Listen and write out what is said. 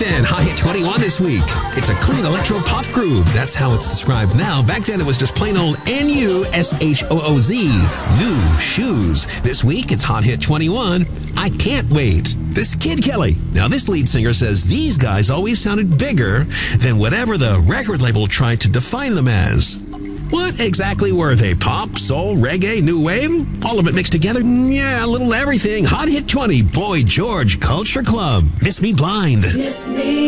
10 Hot Hit 21 this week. It's a clean electro pop groove. That's how it's described now. Back then it was just plain old N-U-S-H-O-O-Z. New Shoes. This week it's Hot Hit 21. I Can't Wait. This Kid Kelly. Now this lead singer says these guys always sounded bigger than whatever the record label tried to define them as. What exactly were they? Pop, soul, reggae, new wave? All of it mixed together? Yeah, a little everything. Hot Hit 20, Boy George Culture Club. Miss Me Blind. Miss me